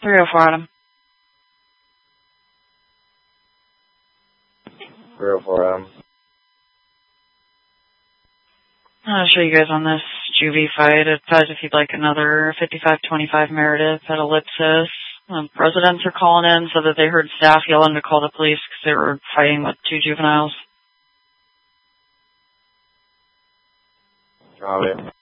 304 Adam. 304 Adam. I'll show you guys on this juvie fight. Advise if you'd like another 5525 Meredith at Ellipsis. Residents are calling in so that they heard staff yelling to call the police because they were fighting with two juveniles. Copy.